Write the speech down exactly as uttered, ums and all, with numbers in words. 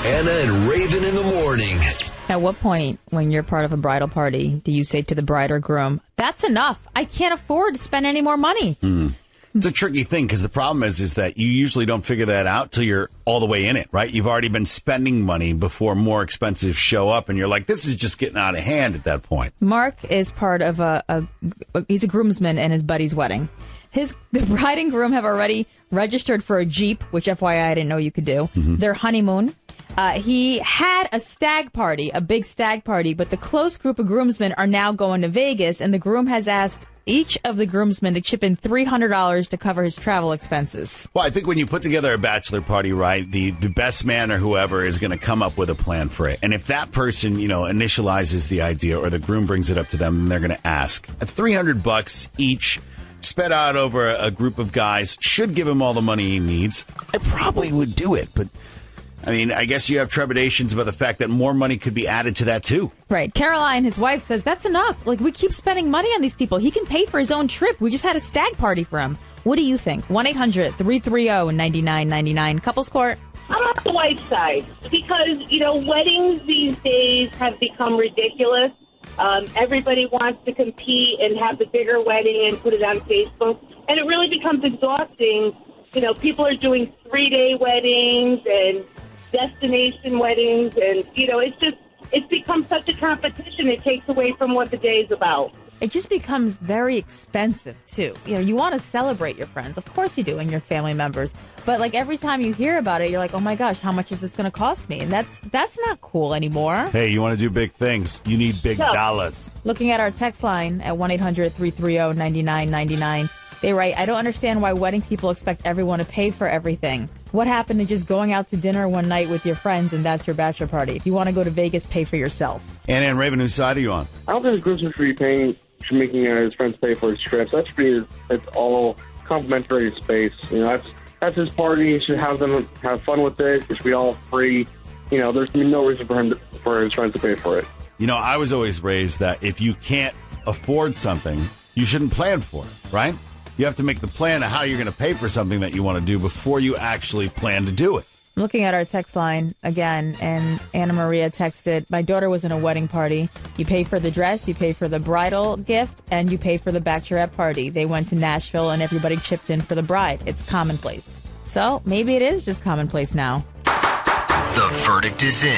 Anna and Raven in the morning. At what point, when you're part of a bridal party, do you say to the bride or groom, that's enough. I can't afford to spend any more money. Mm. It's a tricky thing because the problem is, is that you usually don't figure that out till you're all the way in it, right? You've already been spending money before more expensive show up, and you're like, this is just getting out of hand at that point. Mark is part of a, a he's a groomsman in his buddy's wedding. His the bride and groom have already registered for a Jeep, which F Y I I didn't know you could do. Mm-hmm. Their honeymoon. Uh, he had a stag party, a big stag party, but the close group of groomsmen are now going to Vegas, and the groom has asked each of the groomsmen to chip in three hundred dollars to cover his travel expenses. Well, I think when you put together a bachelor party, right, the, the best man or whoever is going to come up with a plan for it. And if that person, you know, initializes the idea or the groom brings it up to them, then they're going to ask. At three hundred bucks each, spread out over a group of guys, should give him all the money he needs. I probably would do it, but I mean, I guess you have trepidations about the fact that more money could be added to that, too. Right. Caroline, his wife, says that's enough. Like, we keep spending money on these people. He can pay for his own trip. We just had a stag party for him. What do you think? one eight hundred three three zero nine nine nine nine. Couples Court. I'm on the wife's side because, you know, weddings these days have become ridiculous. Um, everybody wants to compete and have the bigger wedding and put it on Facebook. And it really becomes exhausting. You know, people are doing three-day weddings and destination weddings, and you know, it's just it's become such a competition. It takes away from what the day is about. It just becomes very expensive too. You know, you want to celebrate your friends, of course you do, and your family members. But like every time you hear about it, you're like, oh my gosh, how much is this going to cost me? And that's that's not cool anymore. Hey, you want to do big things? You need big no. dollars. Looking at our text line at one eight hundred three three zero nine nine nine nine, they write, I don't understand why wedding people expect everyone to pay for everything. What happened to just going out to dinner one night with your friends and that's your bachelor party? If you want to go to Vegas, pay for yourself. Anna and Raven, whose side are you on? I don't think the groomsman should be paying, should making uh, his friends pay for his trips. That should be, it's all complimentary space. You know, that's that's his party. He should have them have fun with it. It should be all free. You know, there's no reason for him to, for his friends to pay for it. You know, I was always raised that if you can't afford something, you shouldn't plan for it, right? You have to make the plan of how you're going to pay for something that you want to do before you actually plan to do it. Looking at our text line again, and Anna Maria texted, my daughter was in a wedding party. You pay for the dress, you pay for the bridal gift, and you pay for the bachelorette party. They went to Nashville and everybody chipped in for the bride. It's commonplace. So maybe it is just commonplace now. The verdict is in.